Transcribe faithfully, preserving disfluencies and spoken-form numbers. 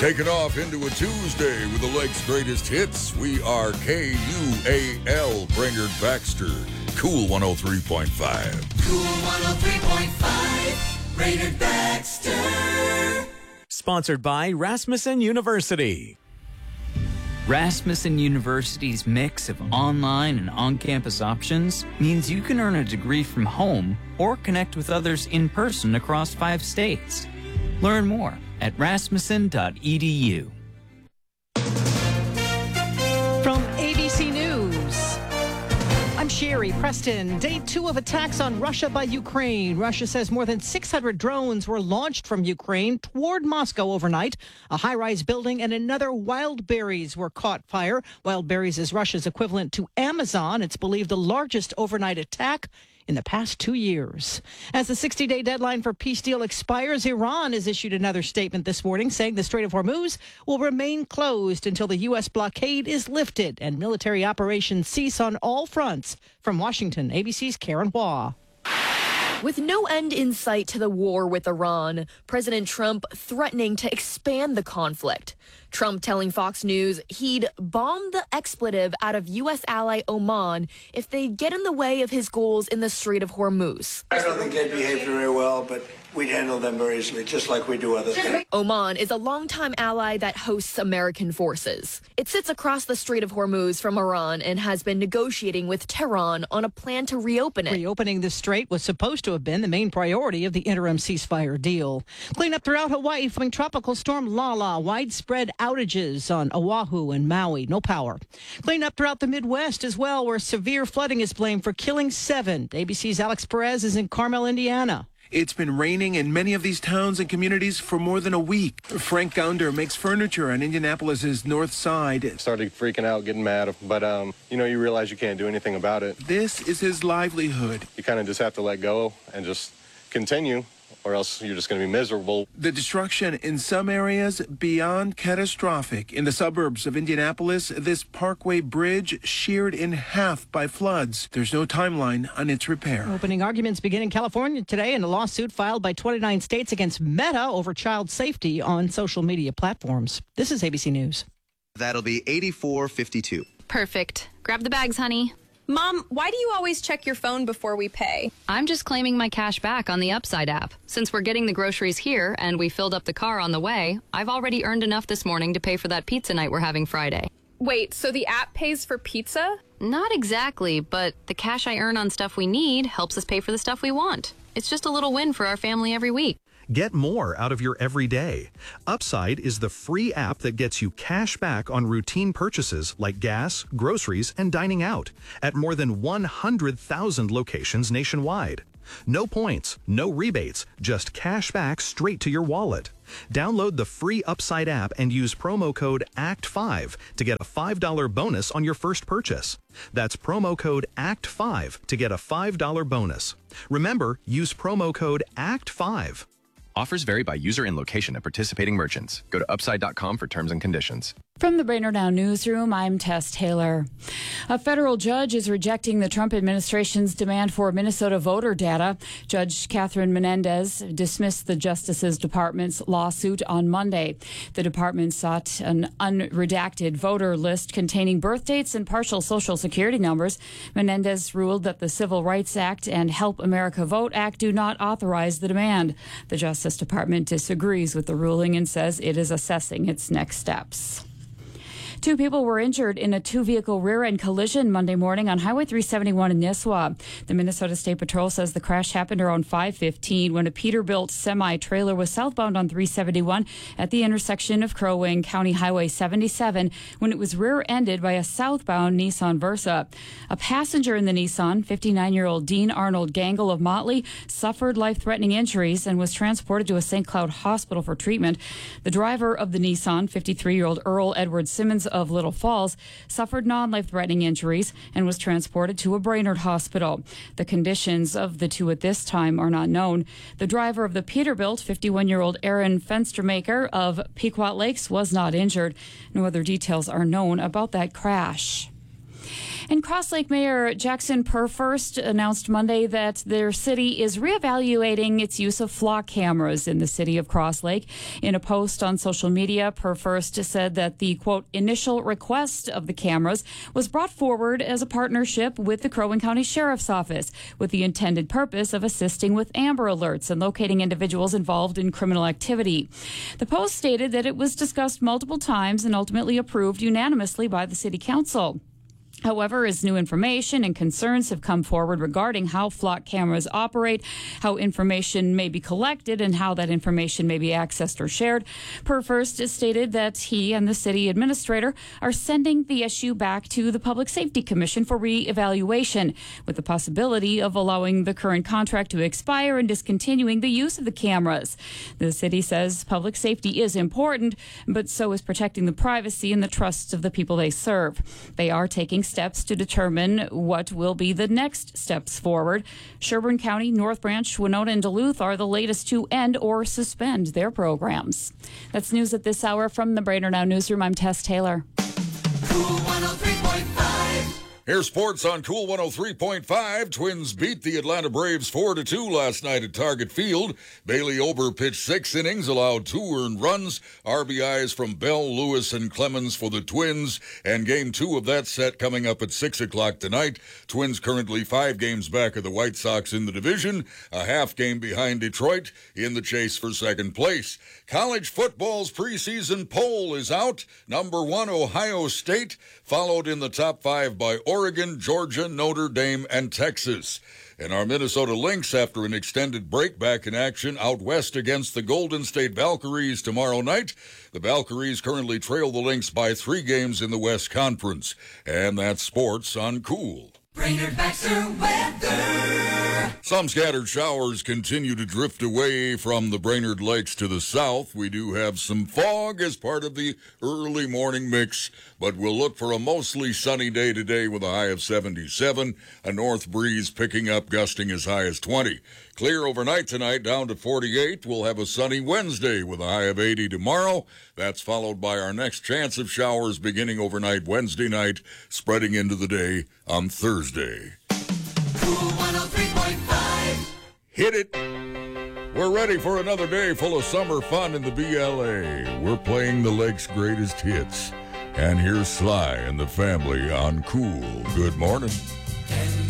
Taking off into a Tuesday with the Lake's greatest hits. We are K U A L, Brainerd Baxter. Cool one oh three point five. Cool one oh three point five, Brainerd Baxter. Sponsored by Rasmussen University. Rasmussen University's mix of online and on-campus options means you can earn a degree from home or connect with others in person across five states. Learn more at rasmussen dot e d u. From A B C News, I'm Sherry Preston. Day two of attacks on Russia by Ukraine. Russia says more than six hundred drones were launched from Ukraine toward Moscow overnight. A high-rise building and another Wildberries were caught fire. Wildberries is Russia's equivalent to Amazon. It's believed the largest overnight attack in the past two years. As the sixty-day deadline for peace deal expires, Iran has issued another statement this morning saying the Strait of Hormuz will remain closed until the U S blockade is lifted and military operations cease on all fronts. From Washington, A B C's Karen Hua. With no end in sight to the war with Iran, President Trump threatening to expand the conflict. Trump telling Fox News he'd bomb the expletive out of U S ally Oman if they get in the way of his goals in the Strait of Hormuz. I don't think they'd behave very well, but we'd handle them very easily, just like we do other things. Oman is a longtime ally that hosts American forces. It sits across the Strait of Hormuz from Iran and has been negotiating with Tehran on a plan to reopen it. Reopening the strait was supposed to have been the main priority of the interim ceasefire deal. Cleanup throughout Hawaii following Tropical Storm Lala. Widespread outages on Oahu and Maui. No power. Cleanup throughout the Midwest as well, where severe flooding is blamed for killing seven. A B C's Alex Perez is in Carmel, Indiana. It's been raining in many of these towns and communities for more than a week. Frank Gounder makes furniture on Indianapolis's north side. Started freaking out, getting mad, but, um, you know, you realize you can't do anything about it. This is his livelihood. You kind of just have to let go and just continue, or else you're just going to be miserable. The destruction in some areas beyond catastrophic. In the suburbs of Indianapolis, this Parkway Bridge sheared in half by floods. There's no timeline on its repair. Opening arguments begin in California today in a lawsuit filed by twenty-nine states against Meta over child safety on social media platforms. This is A B C News. That'll be eighty-four fifty-two. Perfect. Grab the bags, honey. Mom, why do you always check your phone before we pay? I'm just claiming my cash back on the Upside app. Since we're getting the groceries here and we filled up the car on the way, I've already earned enough this morning to pay for that pizza night we're having Friday. Wait, so the app pays for pizza? Not exactly, but the cash I earn on stuff we need helps us pay for the stuff we want. It's just a little win for our family every week. Get more out of your everyday. Upside is the free app that gets you cash back on routine purchases like gas, groceries, and dining out at more than one hundred thousand locations nationwide. No points, no rebates, just cash back straight to your wallet. Download the free Upside app and use promo code A C T five to get a five dollars bonus on your first purchase. That's promo code A C T five to get a five dollars bonus. Remember, use promo code A C T five. Offers vary by user and location at participating merchants. Go to upside dot com for terms and conditions. From the Brainerd Now Newsroom, I'm Tess Taylor. A federal judge is rejecting the Trump administration's demand for Minnesota voter data. Judge Catherine Menendez dismissed the Justice Department's lawsuit on Monday. The department sought an unredacted voter list containing birth dates and partial Social Security numbers. Menendez ruled that the Civil Rights Act and Help America Vote Act do not authorize the demand. The Justice Department disagrees with the ruling and says it is assessing its next steps. Two people were injured in a two-vehicle rear-end collision Monday morning on Highway three seventy-one in Nisswa. The Minnesota State Patrol says the crash happened around five fifteen when a Peterbilt semi-trailer was southbound on three seventy-one at the intersection of Crow Wing County Highway seventy-seven when it was rear-ended by a southbound Nissan Versa. A passenger in the Nissan, fifty-nine-year-old Dean Arnold Gangle of Motley, suffered life-threatening injuries and was transported to a Saint Cloud hospital for treatment. The driver of the Nissan, fifty-three-year-old Earl Edward Simmons of Little Falls, suffered non-life-threatening injuries and was transported to a Brainerd hospital. The conditions of the two at this time are not known. The driver of the Peterbilt, fifty-one-year-old Aaron Fenstermaker of Pequot Lakes, was not injured. No other details are known about that crash. And Cross Lake Mayor Jackson Purfirst announced Monday that their city is reevaluating its use of flock cameras in the city of Cross Lake. In a post on social media, Purfirst said that the, quote, initial request of the cameras was brought forward as a partnership with the Crow Wing County Sheriff's Office with the intended purpose of assisting with Amber Alerts and locating individuals involved in criminal activity. The post stated that it was discussed multiple times and ultimately approved unanimously by the City Council. However, as new information and concerns have come forward regarding how flock cameras operate, how information may be collected, and how that information may be accessed or shared, Purfirst has stated that he and the city administrator are sending the issue back to the Public Safety Commission for re-evaluation, with the possibility of allowing the current contract to expire and discontinuing the use of the cameras. The city says public safety is important, but so is protecting the privacy and the trusts of the people they serve. They are taking steps to determine what will be the next steps forward. Sherburne County, North Branch, Winona, and Duluth are the latest to end or suspend their programs. That's news at this hour from the Brainerd Now Newsroom. I'm Tess Taylor. Cool one oh three point five. Here's sports on Cool one oh three point five. Twins beat the Atlanta Braves four to two last night at Target Field. Bailey Ober pitched six innings, allowed two earned runs. R B Is from Bell, Lewis, and Clemens for the Twins. And game two of that set coming up at six o'clock tonight. Twins currently five games back of the White Sox in the division, a half game behind Detroit in the chase for second place. College football's preseason poll is out. Number one, Ohio State, followed in the top five by Oregon, Georgia, Notre Dame, and Texas. And our Minnesota Lynx, after an extended break, back in action out west against the Golden State Valkyries tomorrow night. The Valkyries currently trail the Lynx by three games in the West Conference. And that's sports on Cool. Brainerd Baxter weather. Some scattered showers continue to drift away from the Brainerd Lakes to the south. We do have some fog as part of the early morning mix, but we'll look for a mostly sunny day today with a high of seventy-seven, a north breeze picking up, gusting as high as twenty. Clear overnight tonight, down to forty-eight. We'll have a sunny Wednesday with a high of eighty tomorrow. That's followed by our next chance of showers beginning overnight Wednesday night, spreading into the day on Thursday. Cool one oh three point five. Hit it. We're ready for another day full of summer fun in the B L A. We're playing the Lake's greatest hits. And here's Sly and the family on Cool. Good morning.